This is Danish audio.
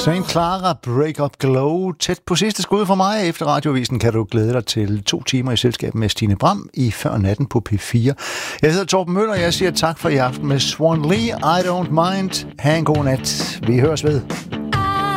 St. Clara, Break Up Glow. Tæt på sidste skud for mig. Efter Radioavisen kan du glæde dig til 2 timer i selskab med Stine Bram i Før Natten på P4. Jeg hedder Torben Møller, og jeg siger tak for i aften med Swan Lee. I don't mind. Ha' en god nat. Vi høres ved.